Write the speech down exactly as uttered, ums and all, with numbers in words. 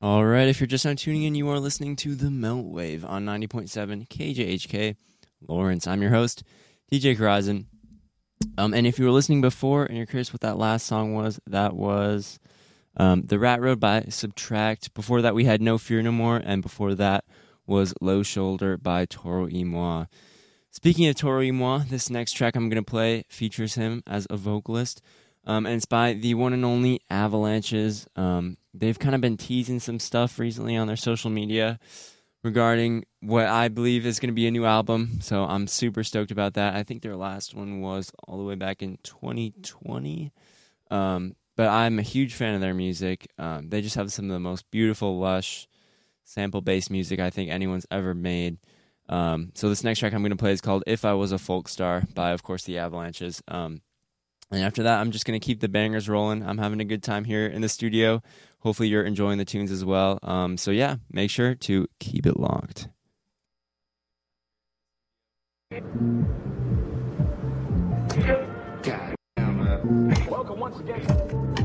All right, if you're just now tuning in, you are listening to The Meltwave on ninety point seven K J H K Lawrence. I'm your host, D J Horizon. Um, and if you were listening before and you're curious what that last song was, that was um, The Rat Road by Subtract. Before that, we had No Fear No More, and before that was Low Shoulder by Toro y Moi. Speaking of Toro y Moi, this next track I'm going to play features him as a vocalist, um, and it's by the one and only Avalanches. Um, they've kind of been teasing some stuff recently on their social media regarding what I believe is going to be a new album, so I'm super stoked about that. I think their last one was all the way back in twenty twenty, um, but I'm a huge fan of their music. Um, they just have some of the most beautiful, lush, sample-based music I think anyone's ever made. Um, so this next track I'm going to play is called If I Was a Folk Star by, of course, the Avalanches. Um, and after that, I'm just going to keep the bangers rolling. I'm having a good time here in the studio. Hopefully you're enjoying the tunes as well. Um, so yeah, make sure to keep it locked. God damn, man. Welcome once again.